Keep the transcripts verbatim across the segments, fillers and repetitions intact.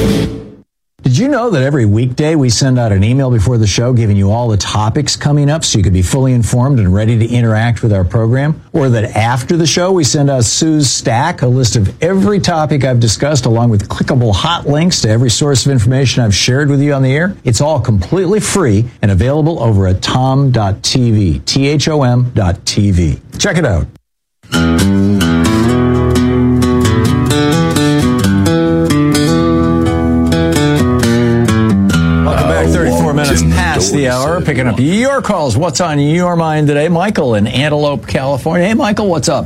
Did you know that every weekday we send out an email before the show giving you all the topics coming up so you can be fully informed and ready to interact with our program? Or that after the show we send out Sue's Stack, a list of every topic I've discussed along with clickable hot links to every source of information I've shared with you on the air? It's all completely free and available over at tom dot t v, T H O M dot T V. Check it out. The hour, picking up your calls. What's on your mind today? Michael in Antelope, California. Hey, Michael, what's up?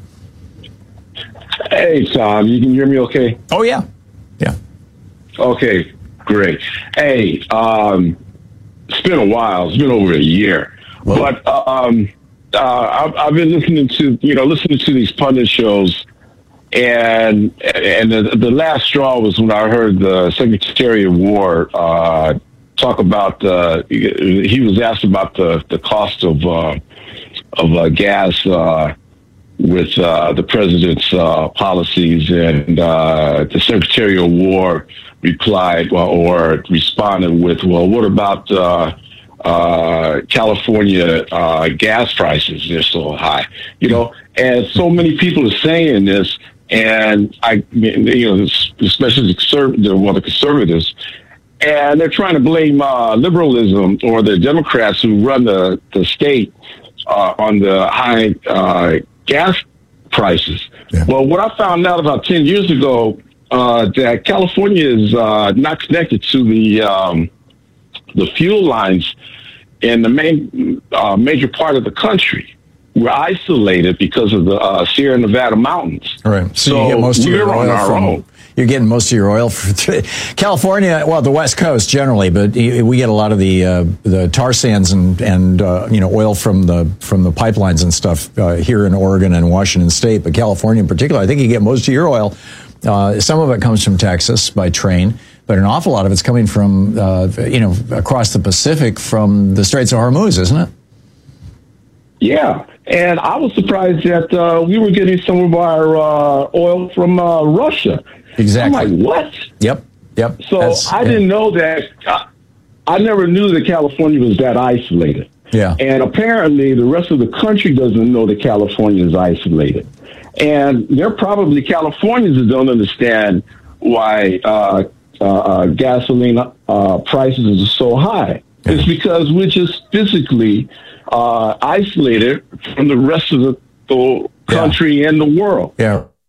Hey, Tom, you can hear me okay? Oh, yeah. Yeah. Okay, great. Hey, um, it's been a while. It's been over a year. Well, but um, uh, I've, I've been listening to, you know, listening to these pundit shows, and and the, the last straw was when I heard the Secretary of War uh talk about uh, he was asked about the, the cost of uh, of uh, gas uh, with uh, the president's uh, policies, and uh, the Secretary of War replied well, or responded with, "Well, what about uh, uh, California uh, gas prices? They're so high, you know." And so many people are saying this, and I, you know, especially the conservative, well, the conservatives. And they're trying to blame uh, liberalism or the Democrats who run the, the state uh, on the high uh, gas prices. Yeah. Well, what I found out about ten years ago, uh, that California is uh, not connected to the um, the fuel lines in the main uh, major part of the country. We're isolated because of the uh, Sierra Nevada mountains. All right. So, so you get most of your we're oil on our from, own. You're getting most of your oil from California, well, the West Coast generally, but we get a lot of the uh, the tar sands and and uh, you know oil from the from the pipelines and stuff uh, here in Oregon and Washington State, but California in particular, I think you get most of your oil. Uh, some of it comes from Texas by train, but an awful lot of it's coming from uh, you know across the Pacific from the Straits of Hormuz, isn't it? Yeah, and I was surprised that uh, we were getting some of our uh, oil from uh, Russia. Exactly. I'm like, what? Yep, yep. So That's, I yeah. didn't know that. I, I never knew that California was that isolated. Yeah. And apparently the rest of the country doesn't know that California is isolated. And there are probably Californians that don't understand why uh, uh, uh, gasoline uh, prices are so high. Yeah. It's because we're just physically uh, isolated from the rest of the, the country yeah. and the world. Yeah.